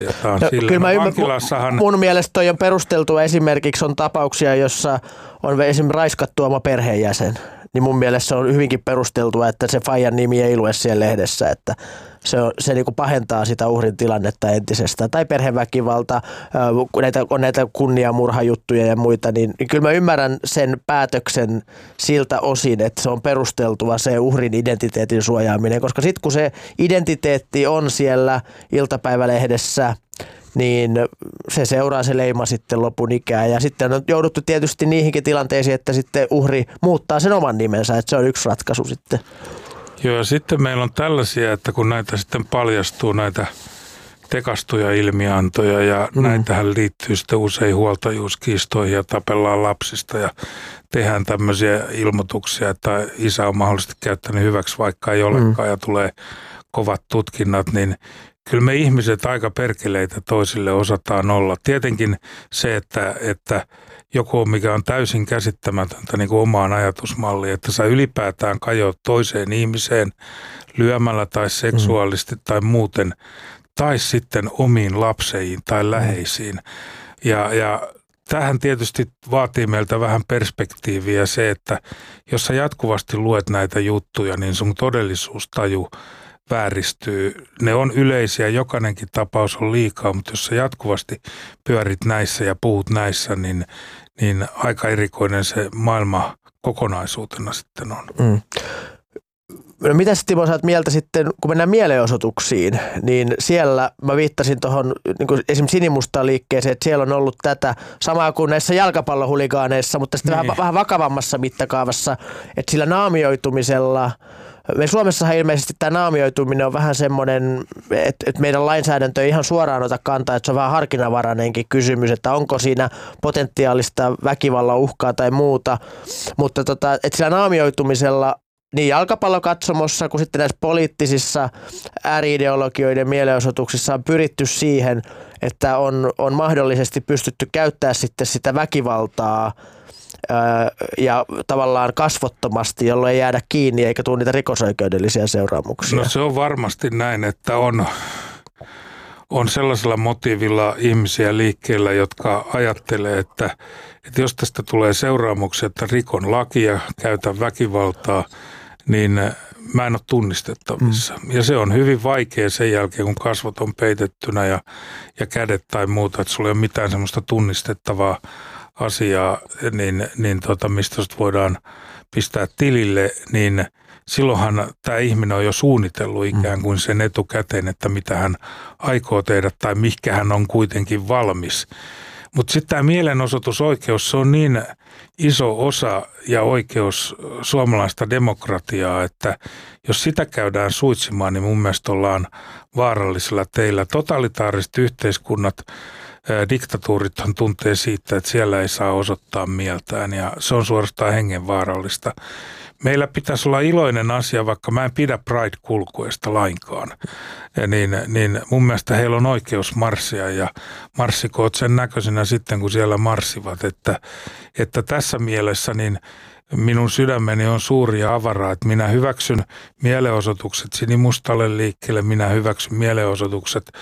Mun mielestä toi on perusteltua. Esimerkiksi on tapauksia, jossa on esimerkiksi raiskattu oma perheenjäsen. Niin mun mielestä se on hyvinkin perusteltua, että se faijan nimi ei lue siellä lehdessä, että se niin kuin pahentaa sitä uhrin tilannetta entisestään. Tai perheväkivalta, on näitä kunniamurhajuttuja ja muita, niin kyllä mä ymmärrän sen päätöksen siltä osin, että se on perusteltua se uhrin identiteetin suojaaminen, koska sitten kun se identiteetti on siellä iltapäivälehdessä, niin se seuraa se leima sitten lopun ikään. Ja sitten on jouduttu tietysti niihinkin tilanteisiin, että sitten uhri muuttaa sen oman nimensä, että se on yksi ratkaisu sitten. Joo, ja sitten meillä on tällaisia, että kun näitä sitten paljastuu, näitä tekastuja ilmiantoja, ja näitähän liittyy sitten usein huoltajuuskiistoihin ja tapellaan lapsista ja tehdään tämmöisiä ilmoituksia, että isä on mahdollisesti käyttänyt hyväksi, vaikka ei olekaan, ja tulee kovat tutkinnat, niin kyllä me ihmiset aika perkeleitä toisille osataan olla. Tietenkin se, että joku, mikä on täysin käsittämätöntä niin kuin omaan ajatusmalliin, että sä ylipäätään kajoat toiseen ihmiseen lyömällä tai seksuaalisesti tai muuten, tai sitten omiin lapseihin tai läheisiin. Ja tämähän tietysti vaatii meiltä vähän perspektiiviä se, että jos sä jatkuvasti luet näitä juttuja, niin sun todellisuustaju vääristyy. Ne on yleisiä, jokainenkin tapaus on liikaa, mutta jos sä jatkuvasti pyörit näissä ja puhut näissä, niin aika erikoinen se maailma kokonaisuutena sitten on. No mitä sitten Timo, sä oot mieltä sitten, kun mennään mielenosoituksiin, niin siellä mä viittasin tuohon niin esimerkiksi sinimustaan liikkeeseen, että siellä on ollut tätä samaa kuin näissä jalkapallohuligaaneissa, mutta sitten vähän vakavammassa mittakaavassa, että sillä naamioitumisella, me Suomessahan ilmeisesti tämä naamioituminen on vähän semmoinen, että meidän lainsäädäntö ei ihan suoraan ota kantaa, että se on vähän harkinnanvarainenkin kysymys, että onko siinä potentiaalista väkivallan uhkaa tai muuta, mutta että sillä naamioitumisella niin jalkapallokatsomossa kuin sitten näissä poliittisissa ääri-ideologioiden mielenosoituksissa on pyritty siihen, että on mahdollisesti pystytty käyttämään sitten sitä väkivaltaa ja tavallaan kasvottomasti, jolloin ei jäädä kiinni eikä tule niitä rikosoikeudellisia seuraamuksia. No se on varmasti näin, että on sellaisella motiivilla ihmisiä liikkeellä, jotka ajattelee, että jos tästä tulee seuraamuksia, että rikon lakia, käytän väkivaltaa, niin mä en ole tunnistettavissa. Ja se on hyvin vaikea sen jälkeen, kun kasvot on peitettynä ja kädet tai muuta, että sulla ei ole mitään semmoista tunnistettavaa asiaa, mistä voidaan pistää tilille, niin silloinhan tämä ihminen on jo suunnitellut ikään kuin sen etukäteen, että mitä hän aikoo tehdä tai mihinkä hän on kuitenkin valmis. Mutta sitten tämä mielenosoitusoikeus, se on niin iso osa ja oikeus suomalaista demokratiaa, että jos sitä käydään suitsimaan, niin mun mielestä ollaan vaarallisella teillä. Totalitaariset yhteiskunnat, diktatuurithan tuntee siitä, että siellä ei saa osoittaa mieltään ja se on suorastaan hengenvaarallista. Meillä pitäisi olla iloinen asia, vaikka mä en pidä Pride-kulkueesta lainkaan. Niin mun mielestä heillä on oikeus marssia ja marssikoot sen näköisenä sitten, kun siellä marssivat. Että tässä mielessä niin minun sydämeni on suuri ja avara, että minä hyväksyn mielenosoitukset sinimustalle liikkeelle, minä hyväksyn mielenosoitukset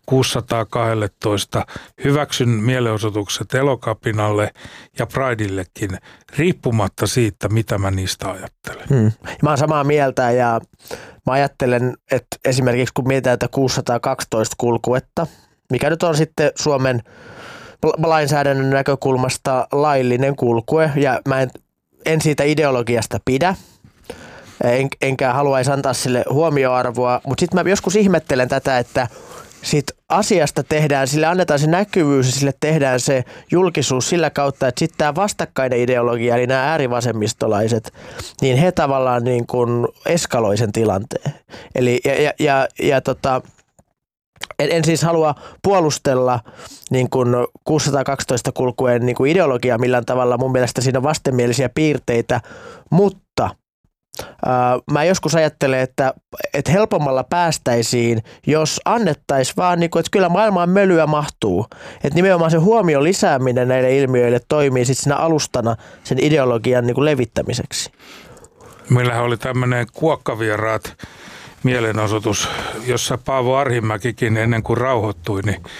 612, hyväksyn mielenosoitukset Elokapinalle ja Prideillekin, riippumatta siitä, mitä mä niistä ajattelen. Mä oon samaa mieltä ja mä ajattelen, että esimerkiksi kun mietitään tätä 612 kulkuetta, mikä nyt on sitten Suomen lainsäädännön näkökulmasta laillinen kulkue ja mä en siitä ideologiasta pidä, enkä haluaisi antaa sille huomioarvoa, mutta sitten mä joskus ihmettelen tätä, että siitä asiasta tehdään, sille annetaan se näkyvyys ja sille tehdään se julkisuus sillä kautta, että sitten tämä vastakkainen ideologia, eli nämä äärivasemmistolaiset, niin he tavallaan niin kuin eskaloi sen tilanteen. Eli en siis halua puolustella niin kuin 612 kulkueen niin kuin ideologiaa millään tavalla. Mun mielestä siinä on vastenmielisiä piirteitä, mutta mä joskus ajattelen, että helpommalla päästäisiin, jos annettaisiin vaan, niin kuin, että kyllä maailmaan mölyä mahtuu. Että nimenomaan se huomion lisääminen näille ilmiöille toimii sitten siinä alustana sen ideologian niin kuin levittämiseksi. Meillähän oli tämmöinen kuokkavieraat mielenosoitus, jossa Paavo Arhimäkikin ennen kuin rauhoittui, niin